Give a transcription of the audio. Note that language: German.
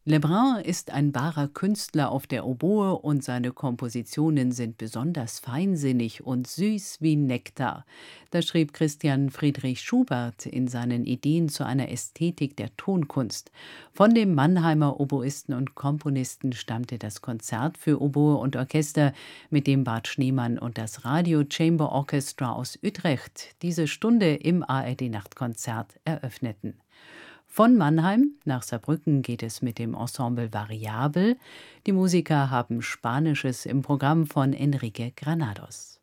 Lebrun ist ein wahrer Künstler auf der Oboe und seine Kompositionen sind besonders feinsinnig und süß wie Nektar. Das schrieb Christian Friedrich Schubert in seinen Ideen zu einer Ästhetik der Tonkunst. Von dem Mannheimer Oboisten und Komponisten stammte das Konzert für Oboe und Orchester, mit dem Bart Schneemann und das Radio Chamber Orchestra aus Utrecht diese Stunde im ARD Nachtkonzert eröffneten. Von Mannheim nach Saarbrücken geht es mit dem Ensemble Variabel. Die Musiker haben Spanisches im Programm von Enrique Granados.